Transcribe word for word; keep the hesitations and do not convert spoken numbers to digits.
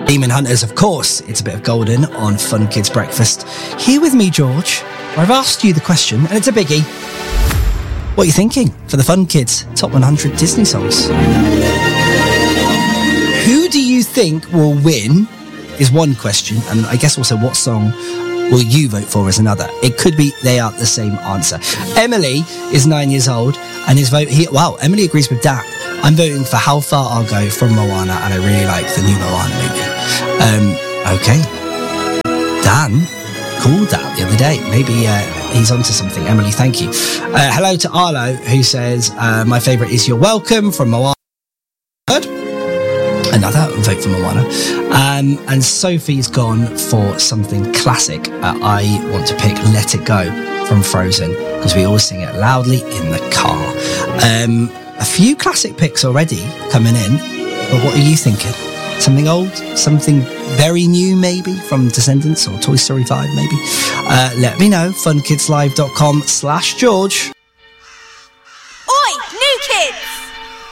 Demon Hunters, of course, It's a Bit of Golden on Fun Kids Breakfast. Here with me, George, where I've asked you the question, and it's a biggie. What are you thinking for the Fun Kids Top one hundred Disney songs? Who do you think will win is one question, and I guess also what song will you vote for is another. It could be they are the same answer. Emily is nine years old and his vote here. Wow, Emily agrees with Dan. I'm voting for How Far I'll Go from Moana, and I really like the new Moana movie. Um, okay. Dan called that the other day. Maybe uh, he's onto something. Emily, thank you. Uh, hello to Arlo, who says, uh, my favourite is You're Welcome from Moana. Another vote for Moana. Um, and Sophie's gone for something classic. Uh, I want to pick Let It Go from Frozen, because we always sing it loudly in the car. Um, a few classic picks already coming in, but what are you thinking? Something old? Something very new, maybe, from Descendants or Toy Story five, maybe? Uh, let me know. funkidslive.com slash George. Oi, new kids!